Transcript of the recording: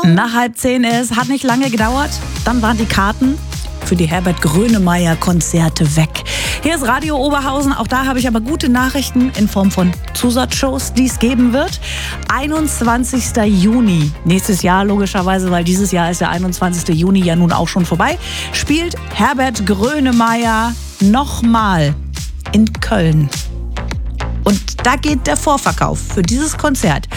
Nach 9:30 ist, hat nicht lange gedauert. Dann waren die Karten für die Herbert Grönemeyer-Konzerte weg. Hier ist Radio Oberhausen. Auch da habe ich aber gute Nachrichten in Form von Zusatzshows, die es geben wird. 21. Juni, nächstes Jahr logischerweise, weil dieses Jahr ist der 21. Juni ja nun auch schon vorbei, spielt Herbert Grönemeyer nochmal in Köln. Und da geht der Vorverkauf für dieses Konzert